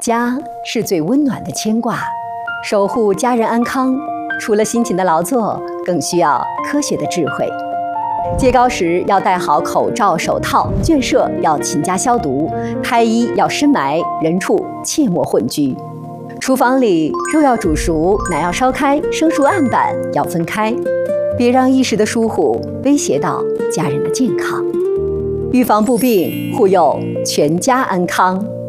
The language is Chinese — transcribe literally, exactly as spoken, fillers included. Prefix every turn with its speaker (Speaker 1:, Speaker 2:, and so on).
Speaker 1: 家是最温暖的牵挂，守护家人安康，除了辛勤的劳作，更需要科学的智慧。揭膏时要戴好口罩、手套，圈舍要勤加消毒，胎衣要深埋，人畜切莫混居。厨房里肉要煮熟，奶要烧开，生熟案板要分开，别让一时的疏忽威胁到家人的健康。预防不病，护佑全家安康。